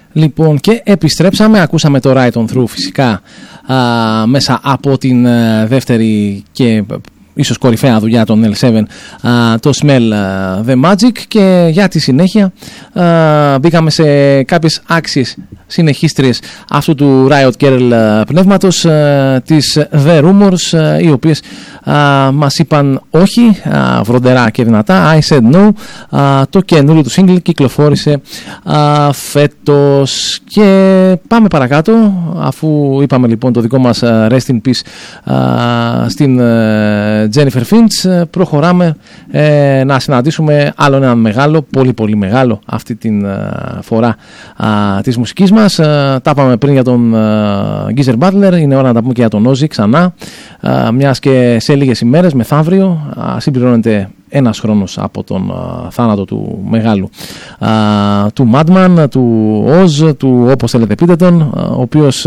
Λοιπόν, και επιστρέψαμε, ακούσαμε το Right On Through φυσικά μέσα από την δεύτερη και ίσως κορυφαία δουλειά των L7, το Smell the Magic, και για τη συνέχεια μπήκαμε σε κάποιες άξιες συνεχίστριες αυτού του Riot Girl πνεύματος, τις The Rumors, οι οποίες μας είπαν όχι, βροντερά και δυνατά, I Said No. Το καινούριο του single κυκλοφόρησε φέτος. Και πάμε παρακάτω, αφού είπαμε λοιπόν το δικό μας Rest in Peace στην Jennifer Finch, προχωράμε να συναντήσουμε άλλον έναν μεγάλο, πολύ πολύ μεγάλο αυτή την φορά της μουσικής μας. Τα είπαμε πριν για τον Geezer Butler, είναι ώρα να τα πούμε και για τον Ozzy ξανά, μιας και σε λίγες ημέρες, μεθαύριο, συμπληρώνεται ένας χρόνος από τον θάνατο του μεγάλου, του Madman, του Oz, του όπως θέλετε πείτε τον, ο οποίος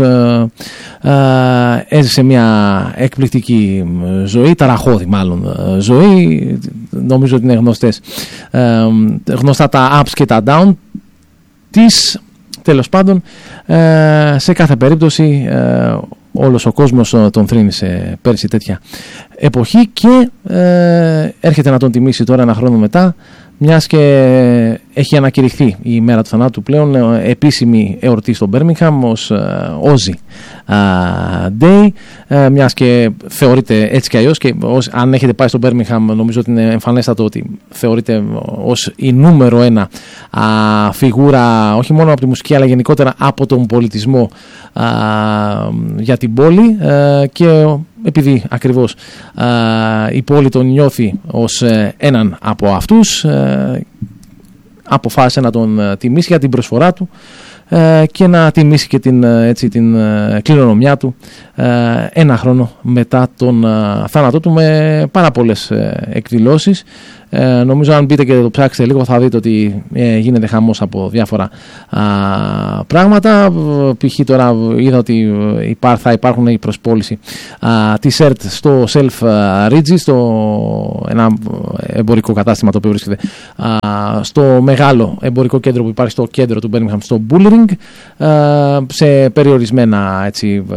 έζησε μια εκπληκτική ζωή, ταραχώδη μάλλον ζωή. Νομίζω ότι είναι γνωστά τα ups και τα down της. Τέλος πάντων, σε κάθε περίπτωση όλος ο κόσμος τον θρήνησε πέρσι τέτοια εποχή, και έρχεται να τον τιμήσει τώρα ένα χρόνο μετά, μιας και έχει ανακηρυχθεί η ημέρα του θανάτου πλέον επίσημη εορτή στο Birmingham ως Ozzy Day, μιας και θεωρείται έτσι και αλλιώς, και αν έχετε πάει στο Birmingham νομίζω ότι είναι εμφανέστατο ότι θεωρείται ως η νούμερο ένα φιγούρα, όχι μόνο από τη μουσική αλλά γενικότερα από τον πολιτισμό για την πόλη, και επειδή ακριβώς η πόλη τον νιώθει ως έναν από αυτούς, αποφάσισε να τον τιμήσει για την προσφορά του και να τιμήσει και την κληρονομιά του ένα χρόνο μετά τον θάνατό του, με πάρα πολλές εκδηλώσεις. Νομίζω αν μπείτε και το ψάξετε λίγο θα δείτε ότι γίνεται χαμός από διάφορα πράγματα. Π.χ. τώρα είδα ότι θα υπάρχουν η προσπόληση της ΕΡΤ στο Self Ridge, ένα εμπορικό κατάστημα το οποίο βρίσκεται στο μεγάλο εμπορικό κέντρο που υπάρχει στο κέντρο του Birmingham, στο Bullring, σε περιορισμένα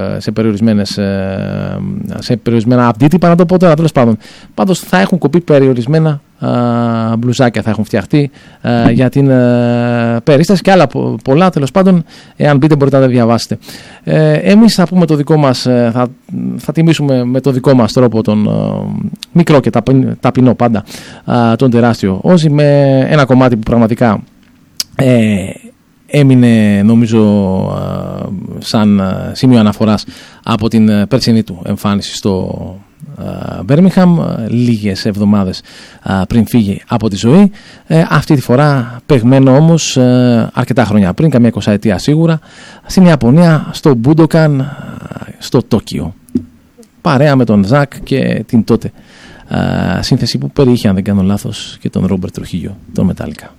αντίτυπα, να το πω τώρα, τέλος πάντων. Πάντως θα έχουν κοπεί περιορισμένα μπλουζάκια, θα έχουν φτιαχτεί για την περίσταση, και άλλα πολλά, τέλος πάντων. Εάν μπείτε μπορείτε να τα διαβάσετε. Εμείς θα πούμε το δικό μας, θα τιμήσουμε με το δικό μας τρόπο τον μικρό και ταπεινό πάντα τον τεράστιο Ozzy, με ένα κομμάτι που πραγματικά έμεινε νομίζω σαν σημείο αναφοράς από την περσινή του εμφάνιση στο Birmingham, λίγες εβδομάδες πριν φύγει από τη ζωή. Αυτή τη φορά παιγμένο όμως αρκετά χρόνια πριν, καμία 20 ετία σίγουρα, στην Ιαπωνία, στο Budokan, στο Τόκιο, παρέα με τον Ζακ και την τότε σύνθεση που περιείχε, αν δεν κάνω λάθος, και τον Ρόμπερτ Τροχίγιο, τον Metallica.